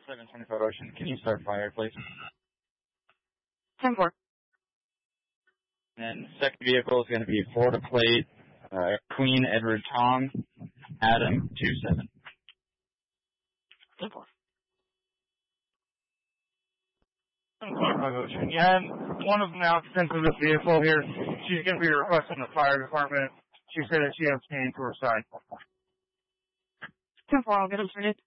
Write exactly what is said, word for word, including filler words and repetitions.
seven twenty-five Ocean. Can you start fire, please? ten four. And second vehicle is going to be Florida plate, uh, Queen Edward Tom, Adam two seven. ten four. seven twenty-five Ocean. Yeah, and one of the occupants of this vehicle here, she's going to be requesting the fire department. She said that she has pain to her side. ten four, I'll get him started.